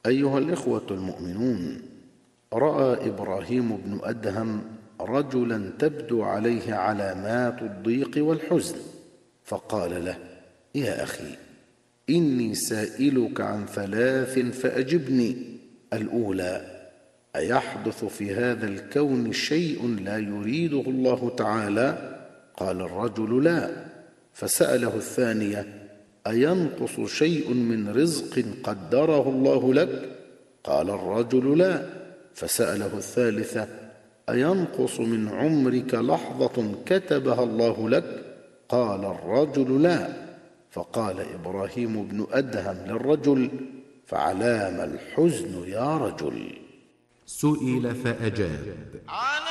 أيها الإخوة المؤمنون، رأى إبراهيم بن أدهم رجلا تبدو عليه علامات الضيق والحزن، فقال له: يا أخي، إني سائلك عن 3 فأجبني. الأولى: أيحدث في هذا الكون شيء لا يريده الله تعالى؟ قال الرجل: لا. فسأله الثانية: أينقص شيء من رزق قدره الله لك؟ قال الرجل: لا. فسأله الثالثة: أينقص من عمرك لحظة كتبها الله لك؟ قال الرجل: لا. فقال إبراهيم بن أدهم للرجل: فعلام الحزن يا رجل؟ سئل فأجاب: